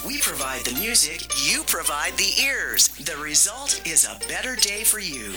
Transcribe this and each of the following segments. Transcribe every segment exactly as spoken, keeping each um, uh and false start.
We provide the music, you provide the ears. The result is a better day for you.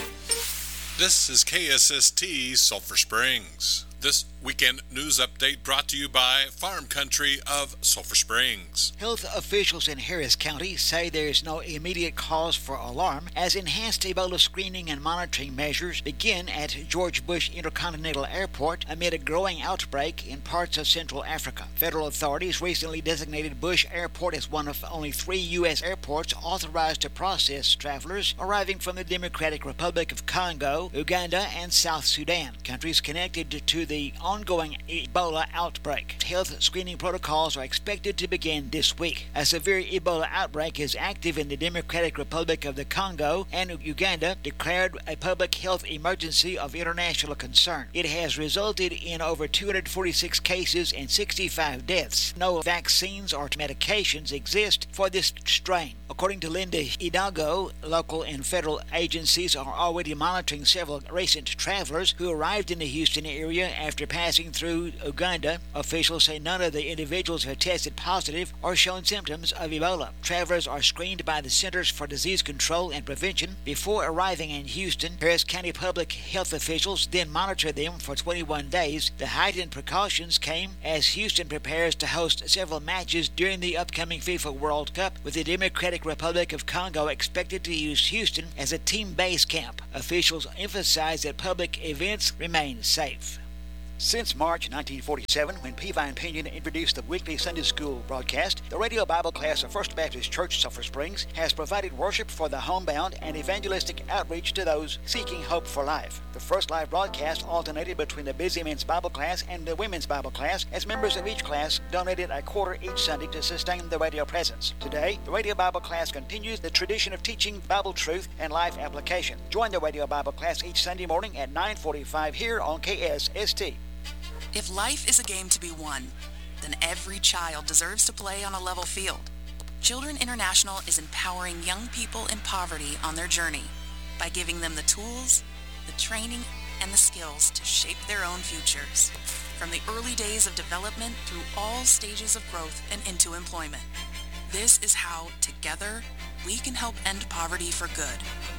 This is K S S T Sulphur Springs. This weekend news update brought to you by Farm Country of Sulphur Springs. Health officials in Harris County say there is no immediate cause for alarm as enhanced Ebola screening and monitoring measures begin at George Bush Intercontinental Airport amid a growing outbreak in parts of Central Africa. Federal authorities recently designated Bush Airport as one of only three U S airports authorized to process travelers arriving from the Democratic Republic of Congo, Uganda, and South Sudan, countries connected to the ongoing Ebola outbreak. Health screening protocols are expected to begin this week. A severe Ebola outbreak is active in the Democratic Republic of the Congo, and Uganda declared a public health emergency of international concern. It has resulted in over two hundred forty-six cases and sixty-five deaths. No vaccines or medications exist for this strain. According to Linda Hidalgo, local and federal agencies are already monitoring several recent travelers who arrived in the Houston area after passing through Uganda. Officials say none of the individuals have tested positive or shown symptoms of Ebola. Travelers are screened by the Centers for Disease Control and Prevention before arriving in Houston. Harris County public health officials then monitor them for twenty-one days. The heightened precautions came as Houston prepares to host several matches during the upcoming FIFA World Cup, with the Democratic Republic of Congo expected to use Houston as a team base camp. Officials emphasize that public events remain safe. Since March nineteen forty-seven, when Peavine Pinion introduced the weekly Sunday school broadcast, the radio Bible class of First Baptist Church, Sulphur Springs, has provided worship for the homebound and evangelistic outreach to those seeking hope for life. The first live broadcast alternated between the busy men's Bible class and the women's Bible class, as members of each class donated a quarter each Sunday to sustain the radio presence. Today, the radio Bible class continues the tradition of teaching Bible truth and life application. Join the radio Bible class each Sunday morning at nine forty-five here on K S S T. If life is a game to be won, then every child deserves to play on a level field. Children International is empowering young people in poverty on their journey by giving them the tools, the training, and the skills to shape their own futures, from the early days of development through all stages of growth and into employment. This is how, together, we can help end poverty for good.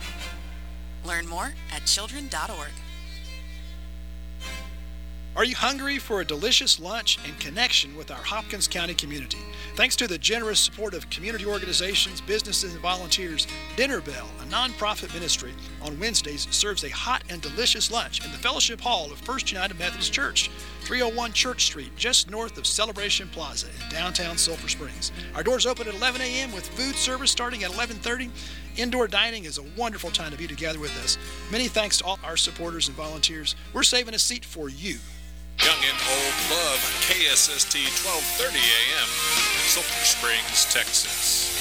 Learn more at children dot org. Are you hungry for a delicious lunch and connection with our Hopkins County community? Thanks to the generous support of community organizations, businesses, and volunteers, Dinner Bell, a nonprofit ministry, on Wednesdays serves a hot and delicious lunch in the Fellowship Hall of First United Methodist Church, three oh one Church Street, just north of Celebration Plaza in downtown Sulphur Springs. Our doors open at eleven a.m. with food service starting at eleven thirty. Indoor dining is a wonderful time to be together with us. Many thanks to all our supporters and volunteers. We're saving a seat for you. Young and old love K S S T twelve thirty a.m. Sulphur Springs, Texas.